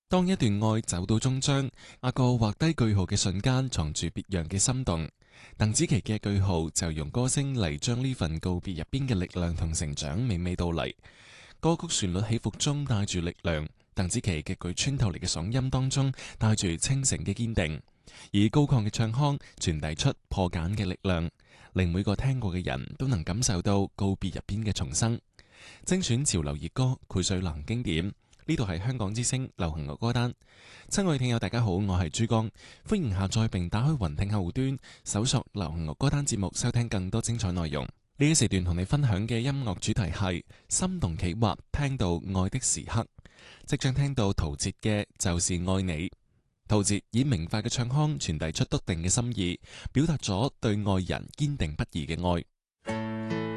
當一段愛走到終章，阿個畫低句號嘅瞬間，藏住別樣嘅心動。鄧紫棋嘅句號就用歌聲嚟將呢份告別入邊嘅力量同成長娓娓道嚟。歌曲旋律起伏中帶住力量，鄧紫棋極具穿透力嘅嗓音當中帶住清醒嘅堅定，以高亢嘅唱腔傳遞出破繭嘅力量，令每個聽過嘅人都能感受到告別入邊嘅重生。精選潮流熱歌，膾炙流行經典。呢度係香港之聲流行樂歌單。親愛聽友大家好，我係珠江，歡迎下載並打開雲聽客戶端，搜索流行樂歌單節目，收聽更多精彩內容。呢一時段同你分享嘅音樂主題係心動企劃，聽到愛的時刻。即將聽到陶喆嘅就是愛你。陶喆以明快嘅唱腔傳遞出篤定嘅心意，表達咗對愛人堅定不移嘅愛。